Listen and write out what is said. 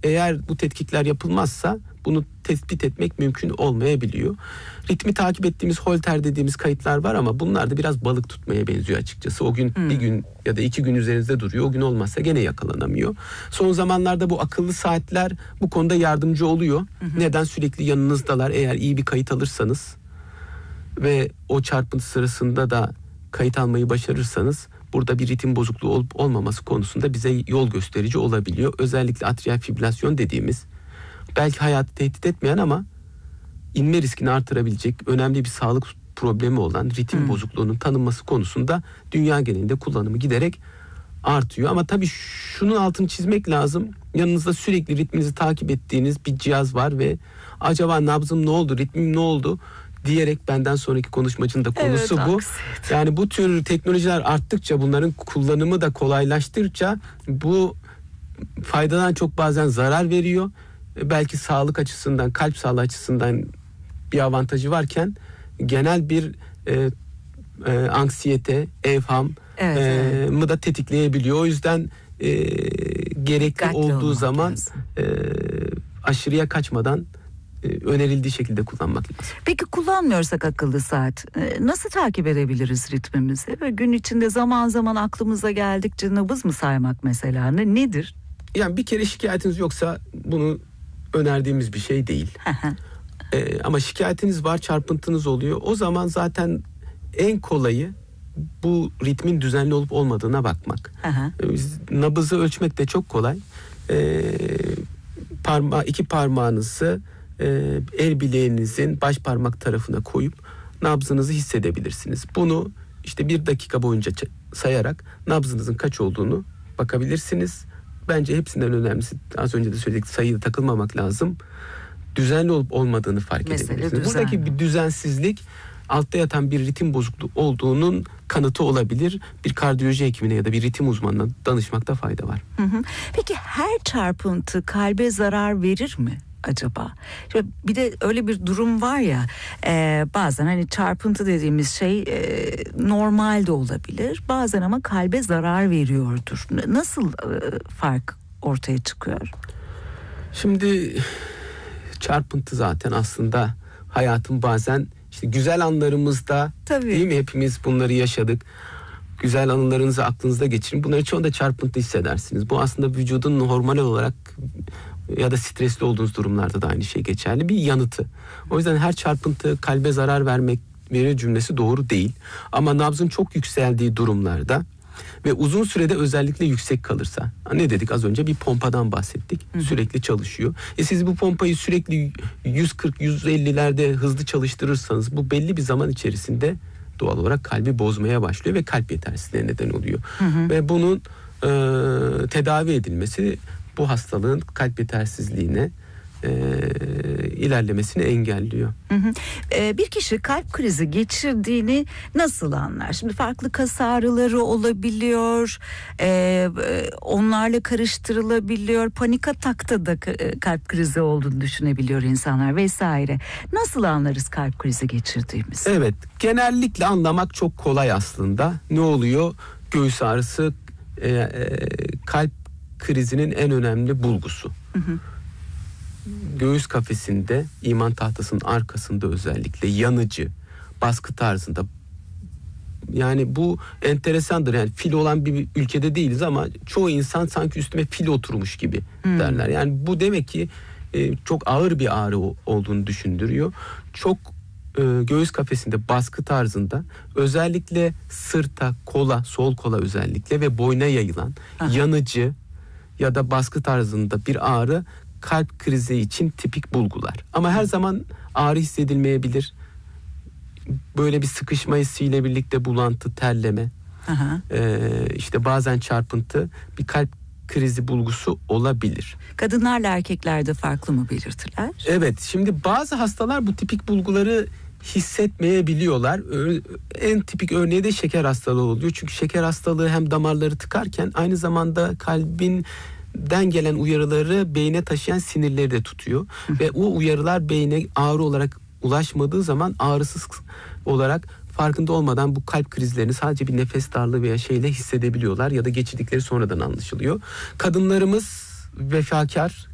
eğer bu tetkikler yapılmazsa bunu tespit etmek mümkün olmayabiliyor. Ritmi takip ettiğimiz Holter dediğimiz kayıtlar var ama bunlar da biraz balık tutmaya benziyor açıkçası. O gün bir gün ya da 2 gün üzerinizde duruyor. O gün olmazsa gene yakalanamıyor. Son zamanlarda bu akıllı saatler bu konuda yardımcı oluyor. Neden? Sürekli yanınızdalar. Eğer iyi bir kayıt alırsanız ve o çarpıntı sırasında da kayıt almayı başarırsanız burada bir ritim bozukluğu olup olmaması konusunda bize yol gösterici olabiliyor. Özellikle atrial fibrilasyon dediğimiz belki hayatı tehdit etmeyen ama inme riskini artırabilecek önemli bir sağlık problemi olan ritim bozukluğunun tanınması konusunda dünya genelinde kullanımı giderek artıyor. Ama tabii şunun altını çizmek lazım. Yanınızda sürekli ritminizi takip ettiğiniz bir cihaz var ve acaba nabzım ne oldu, ritmim ne oldu diyerek benden sonraki konuşmacının da konusu bu. Aksiyet. Yani bu tür teknolojiler arttıkça, bunların kullanımı da kolaylaştıkça bu faydadan çok bazen zarar veriyor. Belki sağlık açısından, kalp sağlığı açısından bir avantajı varken genel bir anksiyete, evham mı da tetikleyebiliyor. O yüzden gerekli Dikkatli olduğu zaman aşırıya kaçmadan önerildiği şekilde kullanmak lazım. Peki kullanmıyorsak akıllı saat nasıl takip edebiliriz ritmimizi? Ve gün içinde zaman zaman aklımıza geldikçe nabız mı saymak mesela nedir? Yani bir kere şikayetiniz yoksa bunu önerdiğimiz bir şey değil. Ama şikayetiniz var, çarpıntınız oluyor. O zaman zaten en kolayı bu ritmin düzenli olup olmadığına bakmak. Nabızı ölçmek de çok kolay. İki parmağınızı el bileğinizin baş parmak tarafına koyup nabzınızı hissedebilirsiniz. Bunu işte 1 dakika boyunca sayarak nabzınızın kaç olduğunu bakabilirsiniz. Bence hepsinden önemlisi, az önce de söyledik, sayıya takılmamak lazım. Düzenli olup olmadığını fark edebilirsiniz. Buradaki bir düzensizlik altta yatan bir ritim bozukluğu olduğunun kanıtı olabilir. Bir kardiyoloji hekimine ya da bir ritim uzmanına danışmakta fayda var. Peki her çarpıntı kalbe zarar verir mi acaba? Bir de öyle bir durum var ya, bazen hani çarpıntı dediğimiz şey normal de olabilir. Bazen ama kalbe zarar veriyordur. Nasıl fark ortaya çıkıyor? Şimdi çarpıntı zaten aslında hayatın bazen işte güzel anlarımızda, değil mi, hepimiz bunları yaşadık. Güzel anılarınızı aklınızda geçirin. Bunların çoğunda çarpıntı hissedersiniz. Bu aslında vücudun hormonal olarak ya da stresli olduğunuz durumlarda da aynı şey geçerli. Bir yanıtı. O yüzden her çarpıntı kalbe zarar verir cümlesi doğru değil. Ama nabzın çok yükseldiği durumlarda ve uzun sürede özellikle yüksek kalırsa, ne dedik az önce, bir pompadan bahsettik. Sürekli çalışıyor. Siz bu pompayı sürekli 140-150'lerde hızlı çalıştırırsanız bu belli bir zaman içerisinde doğal olarak kalbi bozmaya başlıyor ve kalp yetersizliğine neden oluyor. Ve bunun tedavi edilmesi bu hastalığın kalp yetersizliğine ilerlemesini engelliyor. Bir kişi kalp krizi geçirdiğini nasıl anlar? Şimdi farklı kas ağrıları olabiliyor, onlarla karıştırılabiliyor, panik atakta da kalp krizi olduğunu düşünebiliyor insanlar vesaire. Nasıl anlarız kalp krizi geçirdiğimizi? Evet, genellikle anlamak çok kolay aslında. Ne oluyor? Göğüs ağrısı kalp krizinin en önemli bulgusu. Göğüs kafesinde, iman tahtasının arkasında özellikle yanıcı, baskı tarzında, yani bu enteresandır. Yani fil olan bir ülkede değiliz ama çoğu insan sanki üstüme fil oturmuş gibi derler. Yani bu demek ki çok ağır bir ağrı olduğunu düşündürüyor. Çok göğüs kafesinde baskı tarzında, özellikle sırta, kola, sol kola özellikle ve boyna yayılan yanıcı ya da baskı tarzında bir ağrı kalp krizi için tipik bulgular. Ama her zaman ağrı hissedilmeyebilir. Böyle bir sıkışma hissiyle birlikte bulantı, terleme, işte bazen çarpıntı bir kalp krizi bulgusu olabilir. Kadınlarla erkeklerde farklı mı belirtiler? Evet, şimdi bazı hastalar bu tipik bulguları hissetmeyebiliyorlar. En tipik örneği de şeker hastalığı oluyor. Çünkü şeker hastalığı hem damarları tıkarken aynı zamanda kalbinden gelen uyarıları beyne taşıyan sinirleri de tutuyor. Ve o uyarılar beyne ağrı olarak ulaşmadığı zaman ağrısız olarak farkında olmadan bu kalp krizlerini sadece bir nefes darlığı veya şeyle hissedebiliyorlar ya da geçirdikleri sonradan anlaşılıyor. Kadınlarımız vefakar,